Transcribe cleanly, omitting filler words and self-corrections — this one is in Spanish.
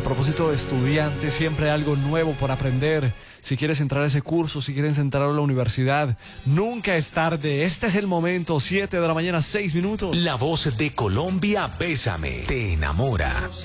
propósito de estudiantes, siempre hay algo nuevo por aprender. Si quieres entrar a ese curso, si quieres entrar a la universidad, nunca es tarde. Este es el momento, 7 de la mañana, 6 minutos. La voz de Colombia, Bésame, te enamora.